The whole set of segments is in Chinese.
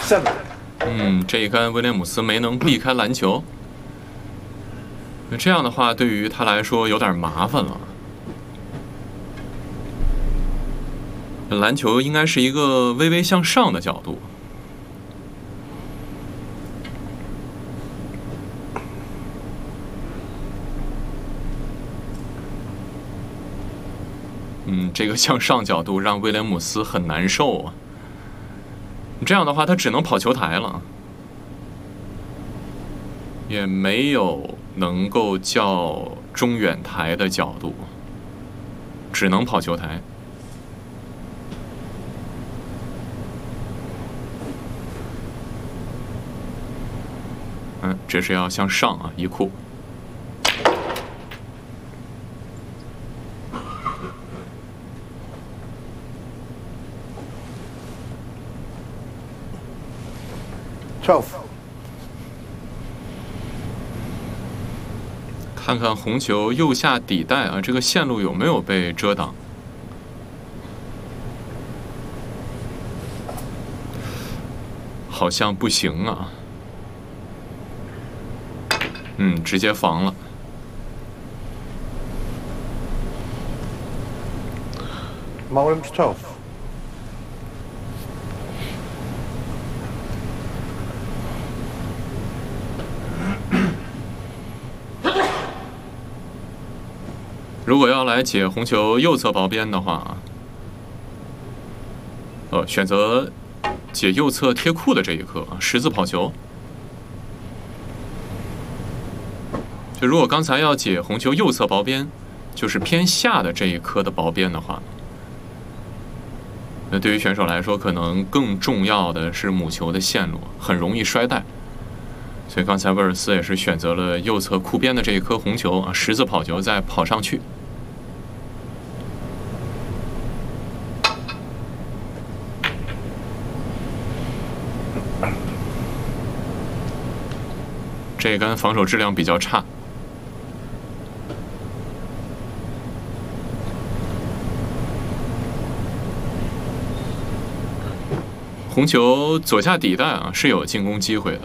这一杆威廉姆斯没能避开篮球。那这样的话，对于他来说有点麻烦了。篮球应该是一个微微向上的角度。这个向上角度让威廉姆斯很难受啊。这样的话，他只能跑球台了，也没有能够叫中远台的角度，只能跑球台。这是要向上啊，一库。看看红球右下底带啊，这个线路有没有被遮挡？好像不行啊。直接防了。如果要来解红球右侧薄边的话，选择解右侧贴库的这一颗十字跑球。就如果刚才要解红球右侧薄边，就是偏下的这一颗的薄边的话，那对于选手来说，可能更重要的是母球的线路，很容易摔带。所以刚才威尔斯也是选择了右侧库边的这一颗红球啊，十字跑球再跑上去。这一杆防守质量比较差。红球左下底带啊是有进攻机会的。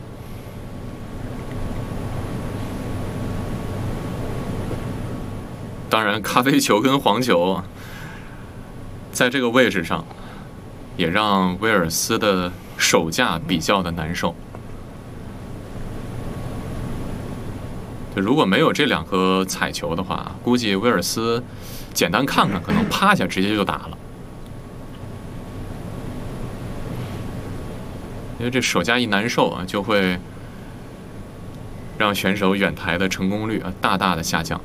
当然，咖啡球跟黄球在这个位置上，也让威尔斯的手架比较的难受。如果没有这两颗彩球的话，估计威尔斯简单看看，可能趴下直接就打了。因为这手架一难受啊，就会让选手远台的成功率大大的下降。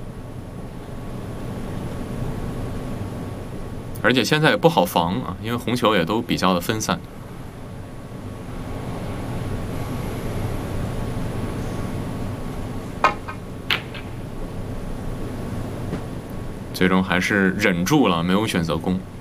而且现在也不好防啊，因为红球也都比较的分散。最终还是忍住了，没有选择攻。